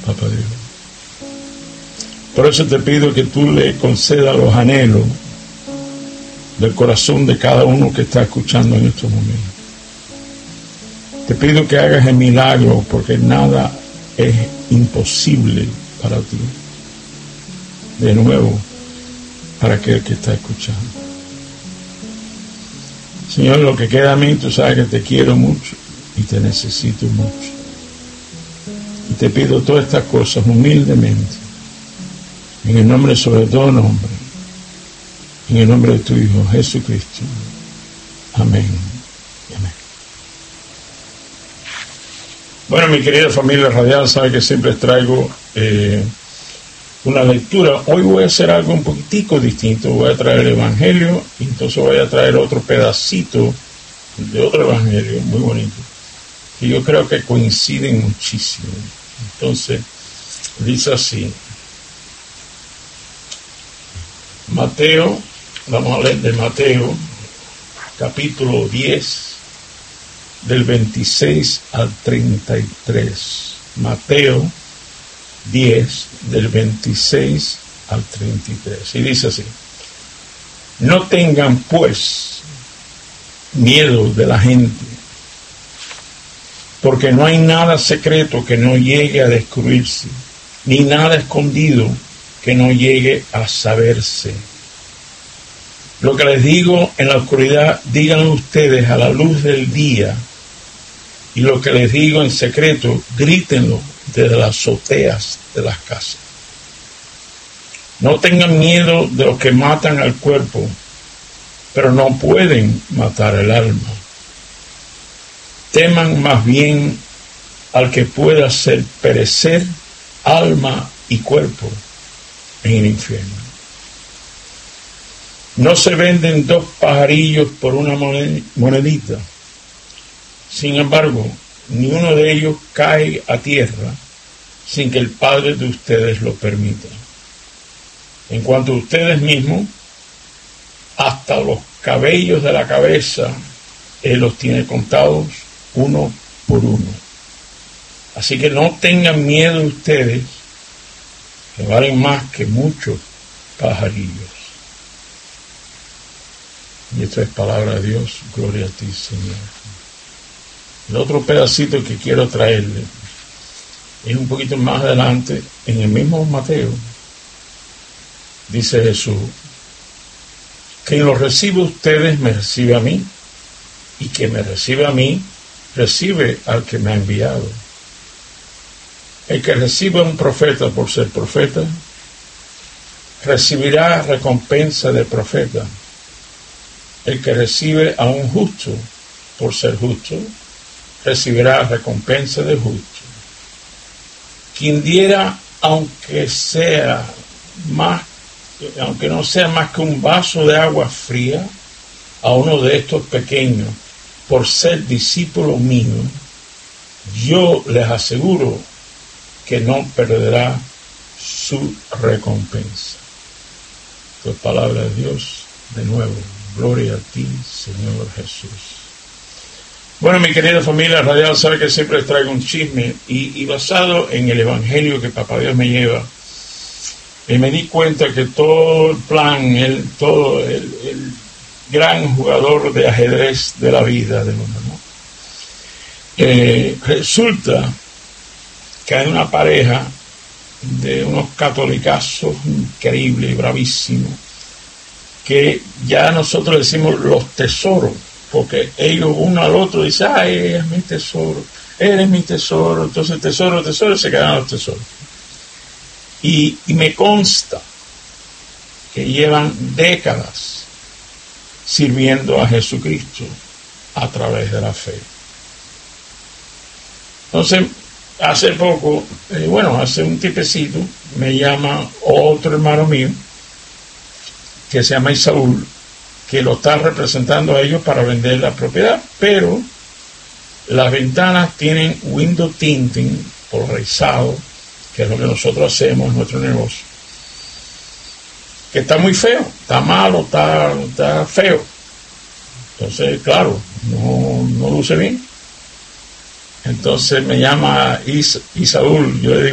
Papá Dios. Por eso te pido que tú le concedas los anhelos del corazón de cada uno que está escuchando en estos momentos. Te pido que hagas el milagro, porque nada es imposible para ti. De nuevo, para aquel que está escuchando. Señor, lo que queda a mí, tú sabes que te quiero mucho y te necesito mucho. Y te pido todas estas cosas humildemente, en el nombre sobre todo nombre, en el nombre de tu Hijo Jesucristo. Amén. Amén. Bueno, mi querida familia radial, sabe que siempre traigo una lectura. Hoy voy a hacer algo un poquitico distinto. Voy a traer el Evangelio y entonces voy a traer otro pedacito de otro Evangelio muy bonito, que yo creo que coinciden muchísimo. Entonces dice así: Mateo, vamos a leer de Mateo capítulo 10 del 26 al 33. Mateo 10 del 26 al 33. Y dice así: no tengan pues miedo de la gente, porque no hay nada secreto que no llegue a descubrirse, ni nada escondido que no llegue a saberse. Lo que les digo en la oscuridad, díganlo ustedes a la luz del día, y lo que les digo en secreto, grítenlo desde las azoteas de las casas. No tengan miedo de los que matan al cuerpo, pero no pueden matar el alma. Teman más bien al que pueda hacer perecer alma y cuerpo en el infierno. No se venden 2 pajarillos por una monedita. Sin embargo, ni uno de ellos cae a tierra sin que el Padre de ustedes lo permita. En cuanto a ustedes mismos, hasta los cabellos de la cabeza Él los tiene contados uno por uno. Así que no tengan miedo ustedes, que valen más que muchos pajarillos. Y esto es palabra de Dios. Gloria a ti, Señor. El otro pedacito que quiero traerle es un poquito más adelante, en el mismo Mateo. Dice Jesús: quien los recibe a ustedes me recibe a mí, y quien me recibe a mí recibe al que me ha enviado. El que recibe a un profeta por ser profeta recibirá recompensa de profeta. El que recibe a un justo por ser justo recibirá recompensa de justo. Quien diera, aunque no sea más que un vaso de agua fría a uno de estos pequeños por ser discípulo mío, yo les aseguro que no perderá su recompensa. Esto es palabra de Dios. De nuevo, gloria a ti, Señor Jesús. Bueno, mi querida familia radial, sabe que siempre les traigo un chisme y basado en el Evangelio que Papá Dios me lleva, me di cuenta que todo el plan, el gran jugador de ajedrez de la vida del hombre, ¿no? Resulta que hay una pareja de unos catolicazos increíbles, bravísimos, que ya nosotros decimos los tesoros, porque ellos uno al otro dicen: ay, es mi tesoro, eres mi tesoro. Entonces tesoro, se quedan los tesoros. Y me consta que llevan décadas sirviendo a Jesucristo a través de la fe. Entonces, hace poco, hace un tipecito, me llama otro hermano mío, que se llama Isaúl, que lo está representando a ellos para vender la propiedad, pero las ventanas tienen window tinting polarizado, que es lo que nosotros hacemos en nuestro negocio, que está muy feo, está malo, está feo. Entonces, claro, no luce bien. Entonces me llama Isaúl, yo le digo: